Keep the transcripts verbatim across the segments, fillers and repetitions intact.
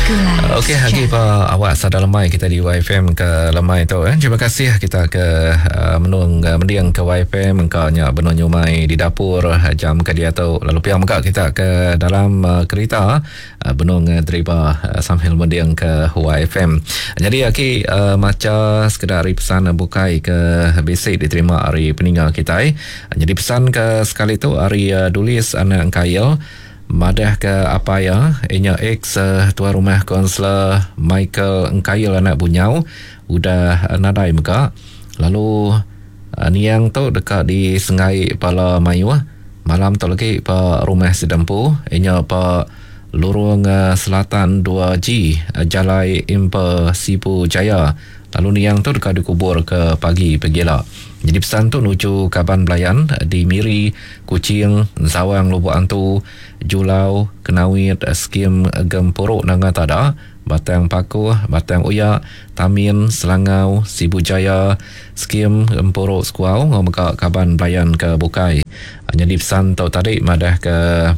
Okey, hari pa awak sadar lemai kita di Y F M ke lemai tu eh. Terima kasih kita ke uh, menung uh, mendiang ke Y F M engkau nya benon nyumai di dapur uh, jam ke dia tu lalu piang muka kita ke dalam uh, kereta uh, benung uh, driver uh, sambil mendiang ke Y F M. Jadi aki uh, maca sekedar hari pesan uh, bukai ke basic diterima hari peninggal kita eh. Jadi pesan ke sekali tu hari uh, tulis anak engkau madah ke apa ya inya ex uh, tuan rumah kaunselor Michael Engkayil anak bunyau udah uh, nadai muka lalu uh, niang tu dekat di Sengai Pala Mayu malam tu lagi pa rumah sedempu inya pa lorong uh, selatan dua G uh, Jalai Impa Sipu Jaya lalu niang tu dekat dikubur ke pagi pegila. Jadi pesan tu nuju Kaban Belayan di Miri, Kuching, Zawang, Lubuk Antu, Julau, Kenawit, Skim Gempuruk Nanga Tada, Batang Pakuh, Batang Uyak, Tamin, Selangau, Sibu Jaya, Skim Gempuruk Skuau, ngomong Kaban Belayan ke Bukai. Jadi pesan tu tadi madah ke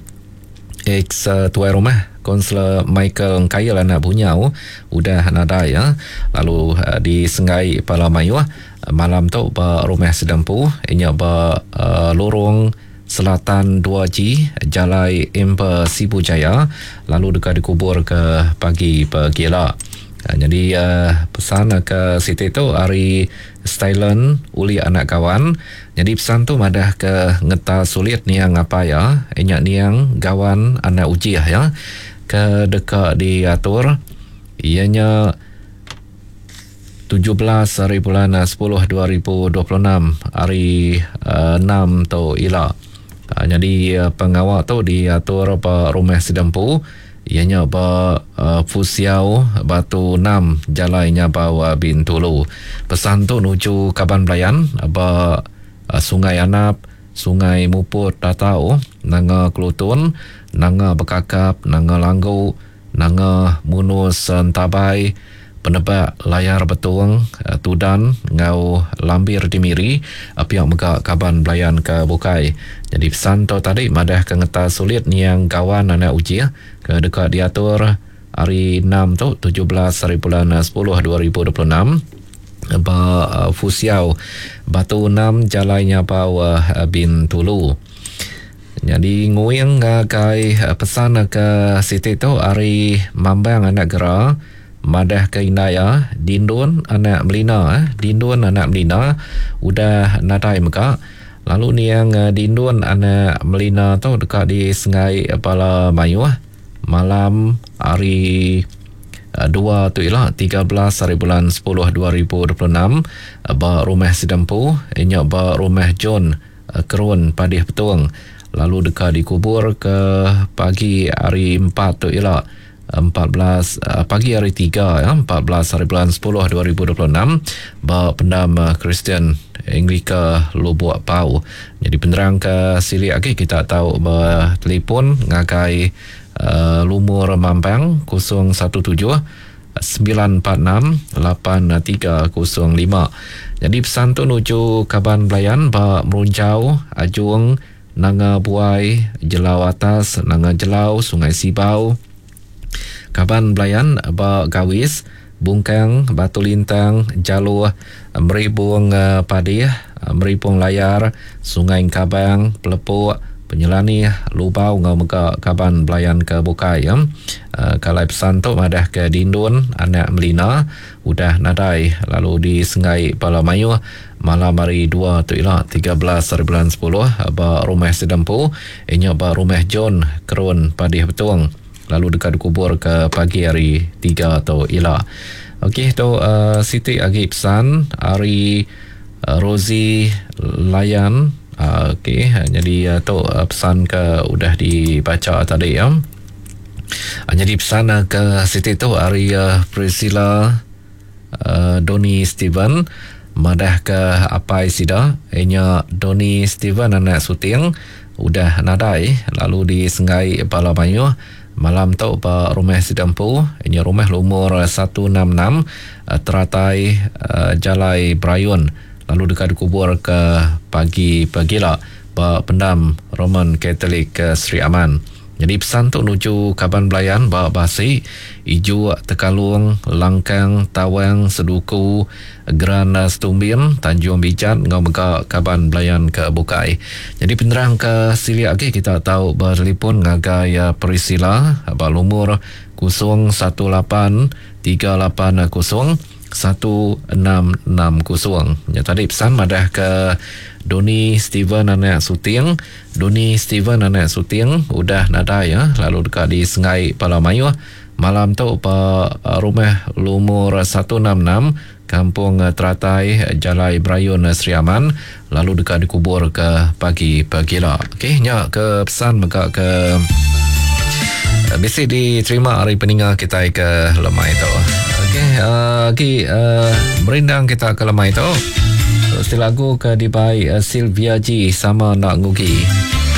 ex uh, tuan rumah kaunselor Michael Engkayil anak bunyau udah nadai ya. Lalu uh, di Sengai Pala Mayu uh, malam tu ba rumah sedempu inya ba uh, lorong selatan dua G Jalai Impa Sibu Jaya lalu dekat dikubur ke pagi pegila. Uh, jadi uh, pesan ke Siti tu hari Stylen uli anak kawan. Jadi pesan tu madah ke ngeta sulit niang apa ya inya niang gawan anak ujiah ya ke dekat diatur ianya tujuh belas hari bulan sepuluh dua ribu dua puluh enam hari uh, enam tu ila. Uh, jadi uh, pengawal tu diatur pa rumah sedempu ianya ba uh, Fusiau Batu enam Jalainya Bawa Bintulu. Pesan tu nuju Kaban Belayan ba uh, Sungai Anap, Sungai Muput Tatau, Nanga Kelutun, Nanga Bekakap, Nanga Langgu, Nanga Munus Tabai, Penebak Layar Betung, uh, Tudan, Ngau Lambir Dimiri, uh, pihak Megak Kaban Belayan ke Bukai. Jadi pesan tu tadi madah ke ngeta sulit niang kawan anak uji ke dekat diatur hari enam tu tujuh belas hari bulan sepuluh dua ribu dua puluh enam ba uh, Fusiau Batu enam Jalainya Bawa uh, Bintulu. Jadi nguyang kai uh, pesan ke Siti tu hari Mambang anak gera madah ke Indaya Dindun anak Melina eh. Dindun anak Melina udah nadai muka. Lalu ni yang uh, Dindun anak Melina tu dekat di Sengai Pala Mayu malam hari uh, dua tu ialah tiga belas hari bulan sepuluh dua ribu dua puluh enam uh, ba rumah sedempu inya ba rumah John uh, Kerun Padih Petung lalu dekat dikubur ke pagi hari empat tu ialah empat belas uh, pagi hari tiga ya empat belas hari bulan sepuluh dua ribu dua puluh enam ba pendam uh, Kristian Englika Lubuk Pau. Jadi penerang ke sili lagi kita tahu bah telefon ngakai uh, lumur Mampang kosong satu tujuh sembilan empat enam lapan tiga kosong lima. Jadi pesan tu nuju Kaban Belayan ba Meruncau, Ajung, Nanga Buai, Jelau Atas, Nanga Jelau, Sungai Sibau, Kaban Belayan ba Gawis, Bungkang, Batu Lintang, Jalur, Meribung uh, Padih, Meribung Layar, Sungai Kabang, Pelepuk, Penyelani, Lubau, Ngamega Kaban Belayan ke Bukai ya. Uh, kalau pesan tu madah ke Dindun anak Melina udah nadai lalu di Sengai Pala Mayu malam hari dua tu ialah tiga belas hari bulan sepuluh ba rumah sedempu inya ba rumah John Kerun Padih Betung lalu dekat kubur ke pagi hari tiga tu ialah. Okey tu uh, Siti agi pesan hari uh, Rozi Layan. Uh, Okey jadi uh, tu uh, pesan ke udah dibaca tadi ya. Uh, jadi pesan uh, ke Siti tu hari uh, Priscilla uh, Doni Steven madah ke apa sida inya Doni Steven anak Suting udah nadai lalu di Sengai Pala Mayu malam tu pa rumah sedempu inya rumah lumur seratus enam puluh enam uh, teratai uh, Jalai Brayun lalu dekat dikubur ke pagi pagila pa pendam Roman Katolik uh, Sri Aman. Jadi pesan tu nuju Kaban Belayan, Bak Basi, Ijo Tekalung, Langkang, Tawang, Seduku, Geran Stumbin, Tanjung Bicat, ngau mega Kaban Belayan ke Bukai. Jadi penerang ke siliak ke kita tahu bertelefon ngagai Perisila, Abang Lumur kosong satu lapan tiga lapan kosong satu enam enam kosong. Ya, tadi pesan madah ke Doni Steven anak Suting. Doni Steven anak Suting udah nada ya, lalu dekat di Sengai Palamayu. Malam tu pa rumah Lumur satu enam enam Kampung Teratai Jalai Brayun Sri Aman, lalu dekat dikubur ke pagi-pagi lah. Okey, nya ke pesan maka ke mesti diterima hari peninggal kita ke lemai tu. Okey, uh, okay, uh, merindang kita ke lemai tu. Setiap lagu ke dibai uh, Sylvia G sama nak ngugi.